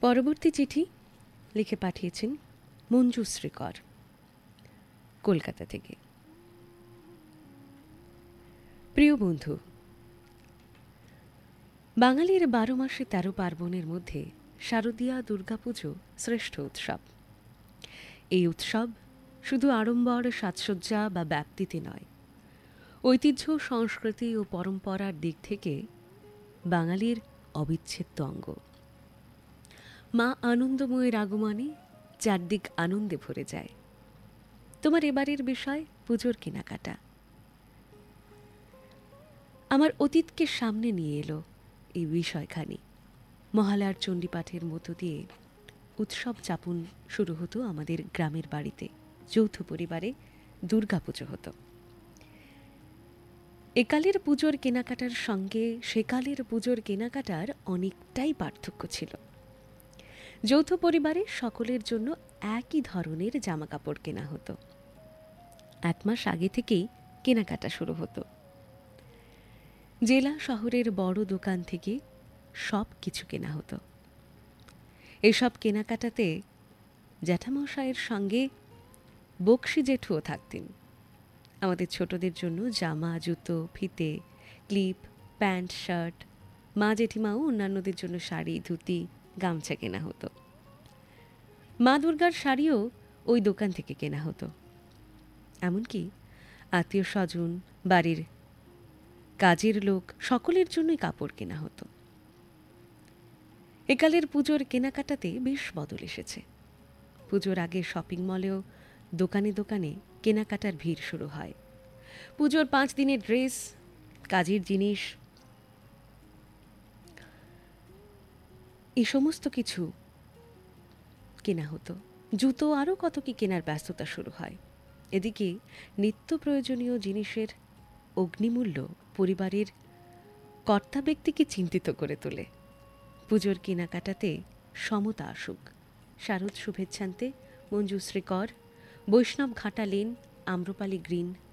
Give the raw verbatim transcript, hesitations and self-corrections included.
পরবর্তী চিঠি লিখে পাঠিয়েছেন মঞ্জুশ্রী কর, কলকাতা থেকে। প্রিয় বন্ধু, বাঙালির বারো মাসে তেরো পার্বণের মধ্যে শারদীয়া দুর্গাপুজো শ্রেষ্ঠ উৎসব। এই উৎসব শুধু আড়ম্বর সাজসজ্জা বা ব্যাপ্তিতে নয়, ঐতিহ্য, সংস্কৃতি ও পরম্পরার দিক থেকে বাঙালির অবিচ্ছেদ্য অঙ্গ। মা আনন্দময়ের আগমনে চারদিক আনন্দে ভরে যায়। তোমার এবারের বিষয় পুজোর কেনাকাটা। আমার অতীতকে সামনে নিয়ে এলো এই বিষয়খানি। মহালয়ার চণ্ডীপাঠের মধ্য দিয়ে উৎসব যাপন শুরু হতো আমাদের গ্রামের বাড়িতে। যৌথ পরিবারে দুর্গাপুজো হতো। একালের পুজোর কেনাকাটার সঙ্গে সেকালের পুজোর কেনাকাটার অনেকটাই পার্থক্য ছিল। যৌথ পরিবারে সকলের জন্য একই ধরনের জামা কাপড় কেনা হতো। এক মাস আগে থেকেই কেনাকাটা শুরু হতো। জেলা শহরের বড় দোকান থেকে সব কিছু কেনা হতো। এসব কেনাকাটাতে জ্যাঠামশাইয়ের সঙ্গে বক্সি জেঠুও থাকতেন। আমাদের ছোটদের জন্য জামা, জুতো, ফিতে, ক্লিপ, প্যান্ট, শার্ট, মা জেঠিমাও অন্যান্যদের জন্য শাড়ি, ধুতি, গামছা কেনা হতো। মা দুর্গার শাড়িও ওই দোকান থেকে কেনা হতো। এমনকি আত্মীয় স্বজন, বাড়ির কাজের লোক সকলের জন্যই কাপড় কেনা হতো। একালের পুজোর কেনাকাটাতে বেশ বদল এসেছে। পুজোর আগে শপিং মলেও দোকানে দোকানে কেনাকাটার ভিড় শুরু হয়। পুজোর পাঁচ দিনের ড্রেস, কাজের জিনিস, এই সমস্ত কিছু কেনা হতো। জুতো, আরও কত কি কেনার ব্যস্ততা শুরু হয়। এদিকে নিত্য প্রয়োজনীয় জিনিসের অগ্নিমূল্য পরিবারের কর্তা ব্যক্তিকে চিন্তিত করে তোলে। পুজোর কেনাকাটাতে সমতা আসুক। শারদ শুভেচ্ছান্তে মঞ্জুশ্রী কর, বৈষ্ণব ঘাটা লেন, আম্রপালি গ্রিন,